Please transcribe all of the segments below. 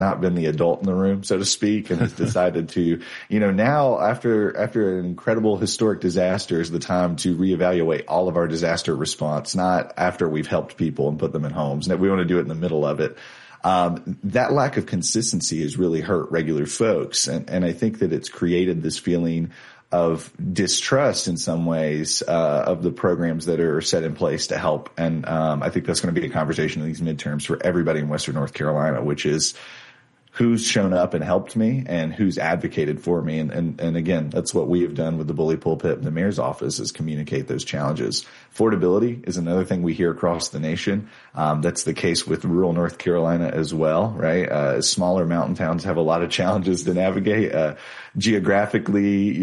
not been the adult in the room, so to speak, and has decided to, now after an incredible historic disaster is the time to reevaluate all of our disaster response, not after we've helped people and put them in homes. We want to do it in the middle of it. That lack of consistency has really hurt regular folks. And I think that it's created this feeling of distrust in some ways, of the programs that are set in place to help. And, I think that's going to be a conversation in these midterms for everybody in Western North Carolina, which is who's shown up and helped me and who's advocated for me. And again, that's what we have done with the bully pulpit and the mayor's office, is communicate those challenges. Affordability is another thing we hear across the nation. That's the case with rural North Carolina as well, right? Smaller mountain towns have a lot of challenges to navigate. Geographically,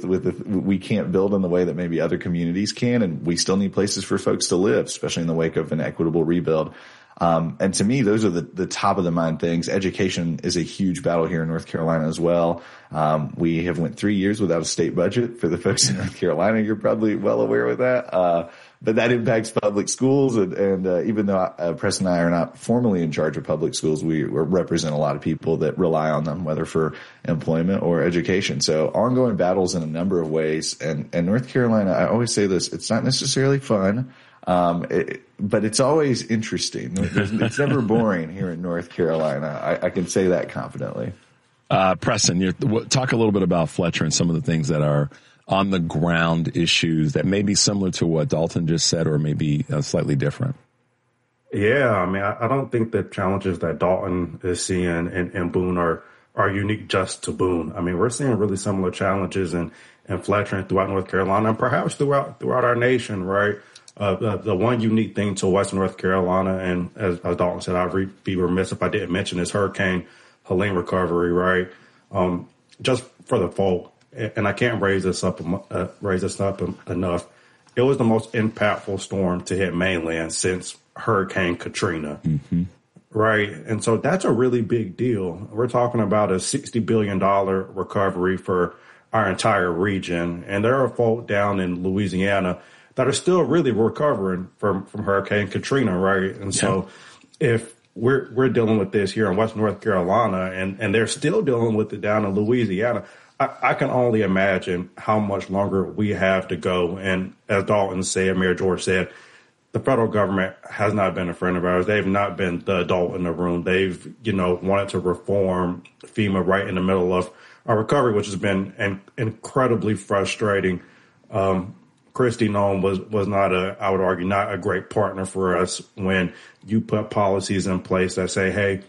we can't build in the way that maybe other communities can, and we still need places for folks to live, especially in the wake of an equitable rebuild. And to me, those are the top of the mind things. Education is a huge battle here in North Carolina as well. We have went 3 years without a state budget. For the folks in North Carolina, you're probably well aware of that. But that impacts public schools. And even though Preston and I are not formally in charge of public schools, we represent a lot of people that rely on them, whether for employment or education. So ongoing battles in a number of ways. And North Carolina, I always say this, it's not necessarily fun. But it's always interesting. It's never boring here in North Carolina. I can say that confidently. Preston, talk a little bit about Fletcher and some of the things that are on the ground issues that may be similar to what Dalton just said, or maybe slightly different. Yeah, I mean, I don't think the challenges that Dalton is seeing in Boone are unique just to Boone. I mean, we're seeing really similar challenges in Fletcher and throughout North Carolina, and perhaps throughout our nation, right? The one unique thing to Western North Carolina, and as Dalton said, I'd be remiss if I didn't mention, is Hurricane Helene recovery, right? Just for the folk, and I can't raise this up enough. It was the most impactful storm to hit mainland since Hurricane Katrina, right? And so that's a really big deal. We're talking about a $60 billion recovery for our entire region, and there are folk down in Louisiana that are still really recovering from Hurricane Katrina, right? And so if we're dealing with this here in West North Carolina and they're still dealing with it down in Louisiana, I can only imagine how much longer we have to go. And as Dalton said, Mayor George said, the federal government has not been a friend of ours. They've not been the adult in the room. They've, wanted to reform FEMA right in the middle of our recovery, which has been incredibly frustrating. Kristi Noem was not I would argue, not a great partner for us when you put policies in place that say, hey,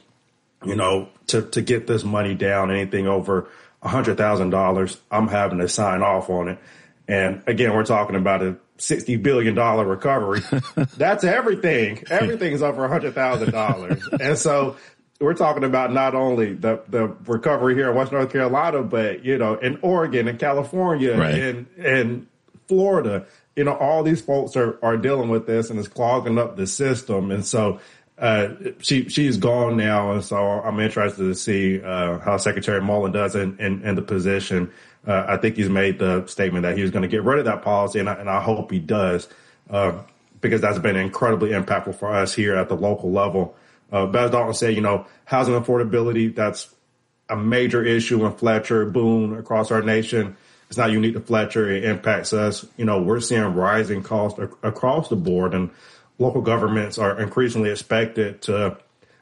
to get this money down, anything over $100,000, I'm having to sign off on it. And again, we're talking about a $60 billion recovery. That's everything. Everything is over $100,000. And so we're talking about not only the recovery here in West North Carolina, but, in Oregon and California, right, and Florida, all these folks are dealing with this, and it's clogging up the system. And so she's gone now, and so I'm interested to see how Secretary Mullen does in the position. I think he's made the statement that he was going to get rid of that policy, and I hope he does, because that's been incredibly impactful for us here at the local level. But as Dalton said, housing affordability, that's a major issue in Fletcher, Boone, across our nation. It's not unique to Fletcher. It impacts us. We're seeing rising costs across the board, and local governments are increasingly expected to,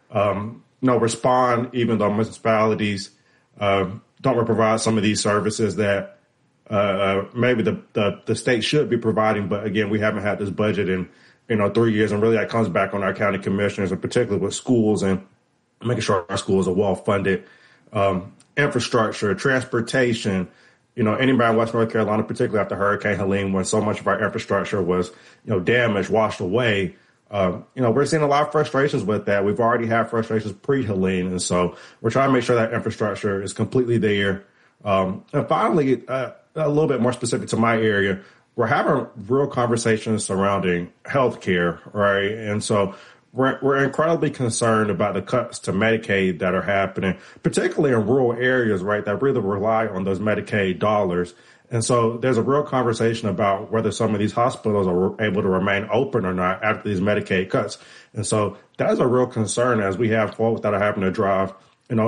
respond, even though municipalities don't provide some of these services that maybe the state should be providing. But again, we haven't had this budget in 3 years, and really that comes back on our county commissioners, and particularly with schools and making sure our schools are well funded, infrastructure, transportation. Anybody in West North Carolina, particularly after Hurricane Helene, when so much of our infrastructure was, damaged, washed away, we're seeing a lot of frustrations with that. We've already had frustrations pre-Helene, and so we're trying to make sure that infrastructure is completely there. And finally, a little bit more specific to my area, we're having real conversations surrounding healthcare, right? And so we're incredibly concerned about the cuts to Medicaid that are happening, particularly in rural areas, right, that really rely on those Medicaid dollars. And so there's a real conversation about whether some of these hospitals are able to remain open or not after these Medicaid cuts. And so that is a real concern, as we have folks that are having to drive